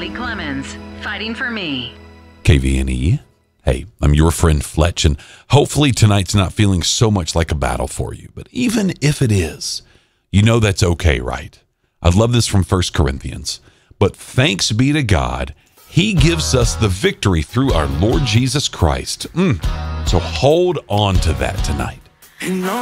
Kelly Clemens, Fighting for Me. KVNE. Hey, I'm your friend Fletch, and hopefully tonight's not feeling so much like a battle for you. But even if it is, you know that's okay, right? I love this from 1 Corinthians. But thanks be to God, He gives us the victory through our Lord Jesus Christ. So hold on to that tonight.